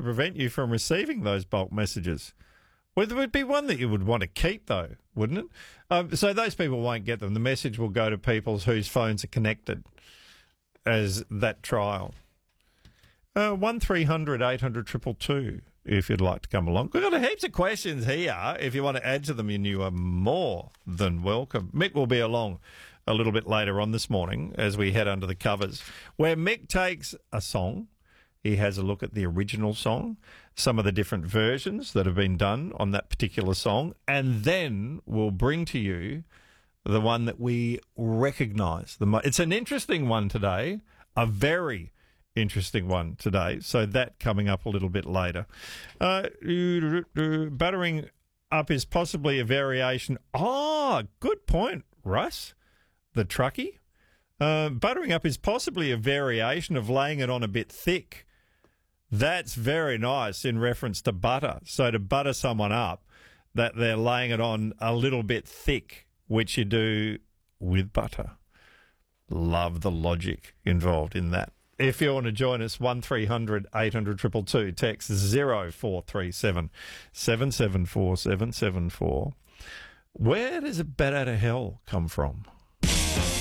prevent you from receiving those bulk messages. Well, there would be one that you would want to keep, though, wouldn't it? So those people won't get them. The message will go to people whose phones are connected as that trial. 1300 800 222 if you'd like to come along. We've got heaps of questions here. If you want to add to them, you are more than welcome. Mick will be along a little bit later on this morning as we head under the covers, where Mick takes a song. He has a look at the original song, some of the different versions that have been done on that particular song, and then we'll bring to you the one that we recognise. It's an interesting one today, a very interesting one today, so that coming up a little bit later. Buttering up is possibly a variation. Oh, good point, Russ, the truckie. Buttering up is possibly a variation of laying it on a bit thick. That's very nice in reference to butter. So to butter someone up, that they're laying it on a little bit thick, which you do with butter. Love the logic involved in that. If you want to join us, 1300 800 222, text 0437 774 774. Where does a bat out of hell come from?